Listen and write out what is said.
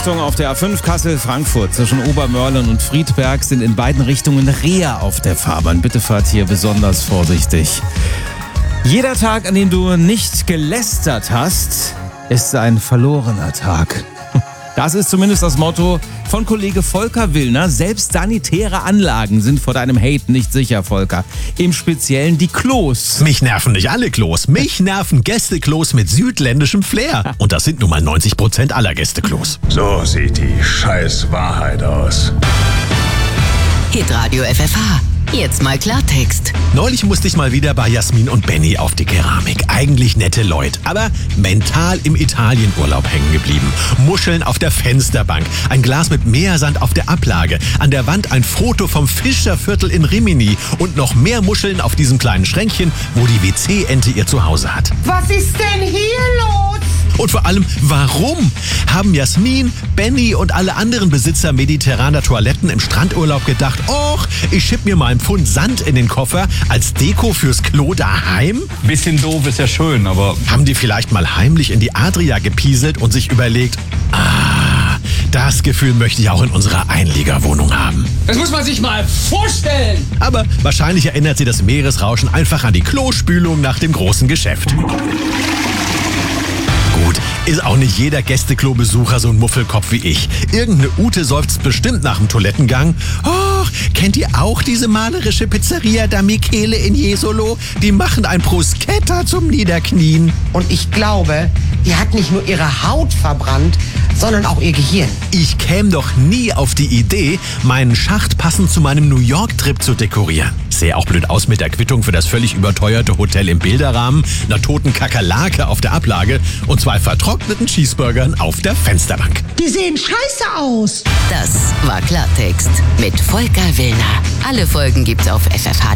Achtung, auf der A5 Kassel-Frankfurt zwischen Obermörlen und Friedberg sind in beiden Richtungen Reher auf der Fahrbahn. Bitte fahrt hier besonders vorsichtig. Jeder Tag, an dem du nicht gelästert hast, ist ein verlorener Tag. Das ist zumindest das Motto von Kollege Volker Willner. Selbst sanitäre Anlagen sind vor deinem Hate nicht sicher, Volker. Im Speziellen die Klos. Mich nerven nicht alle Klos. Mich nerven Gästeklos mit südländischem Flair. Und das sind nun mal 90% aller Gästeklos. So sieht die scheiß Wahrheit aus. Hitradio FFH. Jetzt mal Klartext. Neulich musste ich mal wieder bei Jasmin und Benny auf die Keramik. Eigentlich nette Leute, aber mental im Italienurlaub hängen geblieben. Muscheln auf der Fensterbank, ein Glas mit Meersand auf der Ablage, an der Wand ein Foto vom Fischerviertel in Rimini und noch mehr Muscheln auf diesem kleinen Schränkchen, wo die WC-Ente ihr Zuhause hat. Was ist denn hier los? Und vor allem, warum haben Jasmin, Benny und alle anderen Besitzer mediterraner Toiletten im Strandurlaub gedacht, och, ich schieb mir mal einen Pfund Sand in den Koffer als Deko fürs Klo daheim? Bisschen doof ist ja schön, aber... Haben die vielleicht mal heimlich in die Adria gepieselt und sich überlegt, das Gefühl möchte ich auch in unserer Einliegerwohnung haben. Das muss man sich mal vorstellen. Aber wahrscheinlich erinnert sie das Meeresrauschen einfach an die Klospülung nach dem großen Geschäft. Gut, ist auch nicht jeder Gästeklo-Besucher so ein Muffelkopf wie ich. Irgendeine Ute seufzt bestimmt nach dem Toilettengang. Och, kennt ihr auch diese malerische Pizzeria da Michele in Jesolo? Die machen ein Bruschetta zum Niederknien. Und ich glaube, die hat nicht nur ihre Haut verbrannt, sondern auch ihr Gehirn. Ich käme doch nie auf die Idee, meinen Schacht passend zu meinem New York-Trip zu dekorieren. Sähe auch blöd aus mit der Quittung für das völlig überteuerte Hotel im Bilderrahmen, einer toten Kakerlake auf der Ablage und 2 vertrockneten Cheeseburgern auf der Fensterbank. Die sehen scheiße aus. Das war Klartext mit Volker Willner. Alle Folgen gibt's auf FFH.